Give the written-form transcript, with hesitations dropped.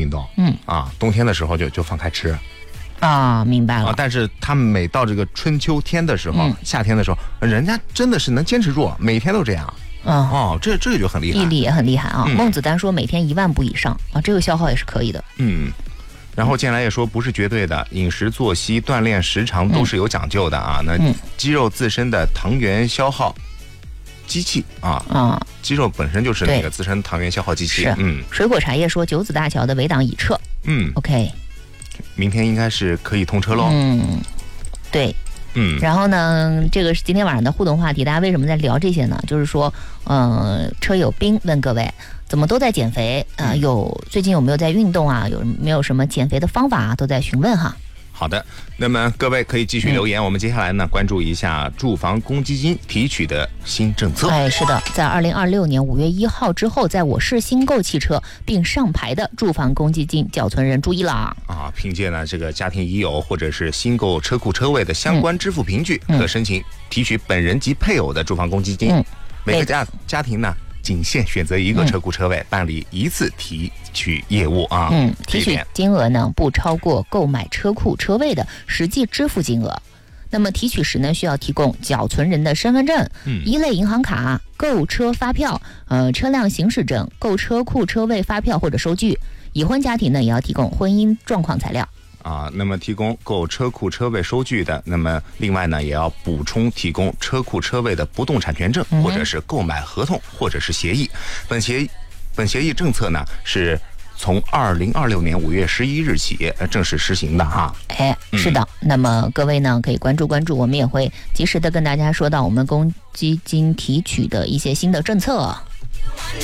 运动，冬天的时候就放开吃。 明白了但是他们每到这个春秋天的时候，夏天的时候，人家真的是能坚持住，每天都这样。这个就很厉害， 毅力也很厉害啊。孟子丹说每天1万步以上这个消耗也是可以的。 然后建来也说不是绝对的，饮食作息、锻炼时长都是有讲究的啊。那肌肉自身的糖原消耗机器肌肉本身就是那个自身糖原消耗机器。 水果茶叶说九子大桥的围挡已撤。OK， 明天应该是可以通车喽。 对。然后呢，这个是今天晚上的互动话题，大家为什么在聊这些呢？就是说，车友兵问各位，怎么都在减肥？最近有没有在运动啊？有没有什么减肥的方法啊？都在询问哈。 好的，那么各位可以继续留言。我们接下来呢，关注一下住房公积金提取的新政策。 是的，在2026年5月1号之后，在我市新购汽车并上牌的住房公积金缴存人注意了凭借呢这个家庭已有或者是新购车库车位的相关支付凭据，可申请提取本人及配偶的住房公积金。每个家庭呢，仅限选择一个车库车位，办理一次提取业务提取金额呢不超过购买车库车位的实际支付金额。那么提取时呢，需要提供缴存人的身份证、一类银行卡、购车发票、车辆行驶证、购车库车位发票或者收据。已婚家庭呢，也要提供婚姻状况材料。 那么提供购车库车位收据的，那么另外呢，也要补充提供车库车位的不动产权证，或者是购买合同，或者是协议。本协议政策呢是从2026年5月11日起正式实行的哈。 是的。那么各位呢可以关注，我们也会及时的跟大家说到我们公积金提取的一些新的政策。